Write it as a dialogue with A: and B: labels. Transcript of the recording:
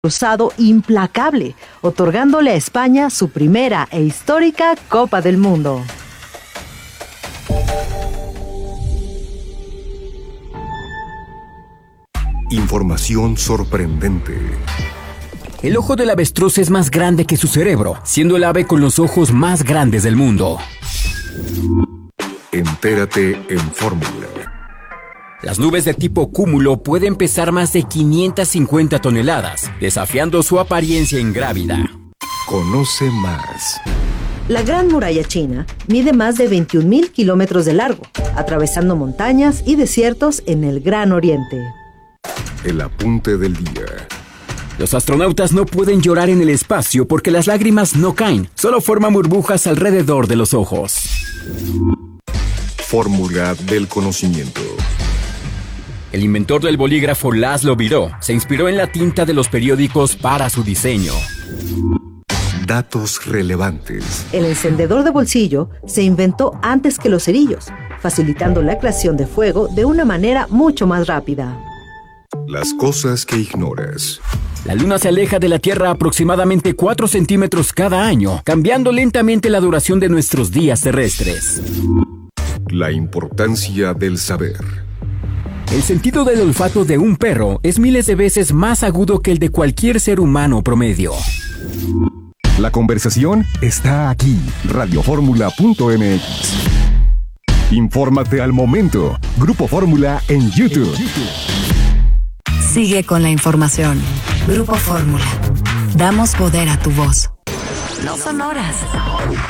A: cruzado implacable, otorgándole a España su primera e histórica Copa del Mundo.
B: Información sorprendente.
C: El ojo del avestruz es más grande que su cerebro, siendo el ave con los ojos más grandes del mundo.
B: Entérate en Fórmula.
C: Las nubes de tipo cúmulo pueden pesar más de 550 toneladas, desafiando su apariencia ingrávida.
B: Conoce más.
A: La Gran Muralla China mide más de 21,000 kilómetros de largo, atravesando montañas y desiertos en el Gran Oriente.
B: El apunte del día.
C: Los astronautas no pueden llorar en el espacio porque las lágrimas no caen, solo forman burbujas alrededor de los ojos.
B: Fórmula del conocimiento.
C: El inventor del bolígrafo Laszlo Biró se inspiró en la tinta de los periódicos para su diseño.
B: Datos relevantes.
A: El encendedor de bolsillo se inventó antes que los cerillos, facilitando la creación de fuego de una manera mucho más rápida.
B: Las cosas que ignoras.
C: La Luna se aleja de la Tierra aproximadamente 4 centímetros cada año, cambiando lentamente la duración de nuestros días terrestres.
B: La importancia del saber.
C: El sentido del olfato de un perro es miles de veces más agudo que el de cualquier ser humano promedio.
B: La conversación está aquí. Radioformula.mx. Infórmate al momento. Grupo Fórmula en YouTube.
D: Sigue con la información. Grupo Fórmula. Damos poder a tu voz. No son horas.